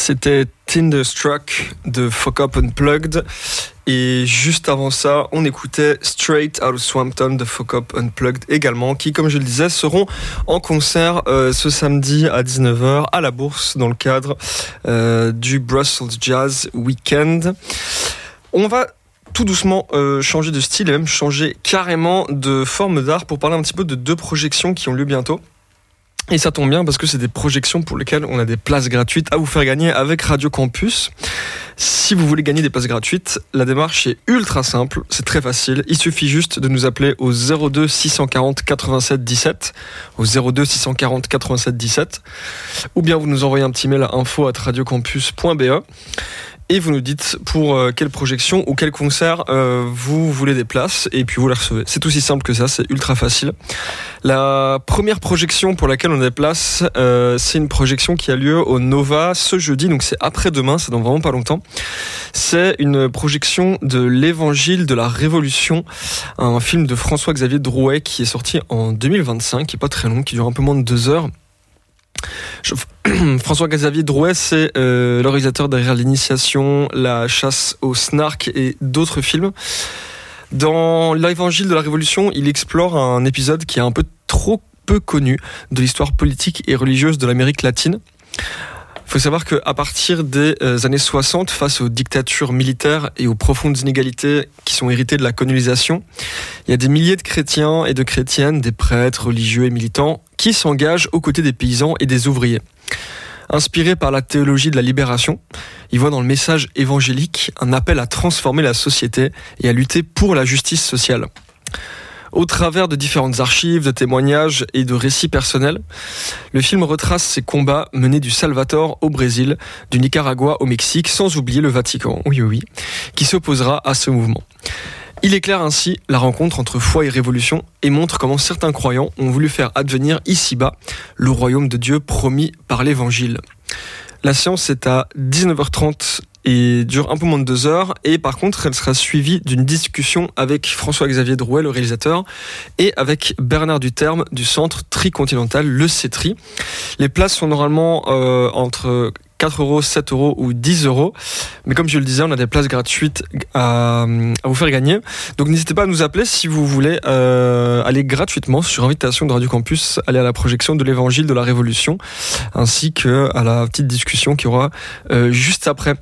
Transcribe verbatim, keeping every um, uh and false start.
C'était Tinderstruck de Fuck Up Unplugged. Et juste avant ça, on écoutait Straight Out of Swamptown de Fuck Up Unplugged également, qui, comme je le disais, seront en concert euh, ce samedi à dix-neuf heures à la Bourse dans le cadre euh, du Brussels Jazz Weekend. On va tout doucement euh, changer de style et même changer carrément de forme d'art pour parler un petit peu de deux projections qui ont lieu bientôt. Et ça tombe bien parce que c'est des projections pour lesquelles on a des places gratuites à vous faire gagner avec Radio Campus. Si vous voulez gagner des places gratuites, la démarche est ultra simple, c'est très facile. Il suffit juste de nous appeler au zéro deux six cent quarante quatre-vingt-sept dix-sept, au zéro deux six cent quarante quatre-vingt-sept dix-sept, ou bien vous nous envoyez un petit mail à info arobase radiocampus point b e. Et vous nous dites pour euh, quelle projection ou quel concert euh, vous voulez des places et puis vous les recevez. C'est aussi simple que ça, c'est ultra facile. La première projection pour laquelle on a des places, euh, c'est une projection qui a lieu au Nova ce jeudi, donc c'est après-demain, c'est dans vraiment pas longtemps. C'est une projection de l'Évangile de la Révolution, un film de François-Xavier Drouet qui est sorti en deux mille vingt-cinq, qui est pas très long, qui dure un peu moins de deux heures. Je... François-Xavier Drouet, c'est euh, le réalisateur derrière l'Initiation, La chasse au snark et d'autres films. Dans l'Évangile de la Révolution, il explore un épisode qui est un peu trop peu connu de l'histoire politique et religieuse de l'Amérique latine. Il faut savoir qu'à partir des années soixante, face aux dictatures militaires et aux profondes inégalités qui sont héritées de la colonisation, il y a des milliers de chrétiens et de chrétiennes, des prêtres, religieux et militants qui s'engagent aux côtés des paysans et des ouvriers. Inspirés par la théologie de la libération, ils voient dans le message évangélique un appel à transformer la société et à lutter pour la justice sociale. Au travers de différentes archives, de témoignages et de récits personnels, le film retrace ces combats menés du Salvador au Brésil, du Nicaragua au Mexique, sans oublier le Vatican, oui oui, qui s'opposera à ce mouvement. Il éclaire ainsi la rencontre entre foi et révolution et montre comment certains croyants ont voulu faire advenir ici-bas le royaume de Dieu promis par l'Évangile. La séance est à dix-neuf heures trente et dure un peu moins de deux heures. Et par contre, elle sera suivie d'une discussion avec François-Xavier Drouet, le réalisateur, et avec Bernard Duterme du Centre Tricontinental, le CETRI. Les places sont normalement euh, entre quatre euros, sept euros ou dix euros. Mais comme je le disais, on a des places gratuites à, à vous faire gagner. Donc n'hésitez pas à nous appeler si vous voulez euh, aller gratuitement sur invitation de Radio Campus, aller à la projection de l'Évangile de la Révolution, ainsi qu'à la petite discussion qu'il y aura euh, juste après.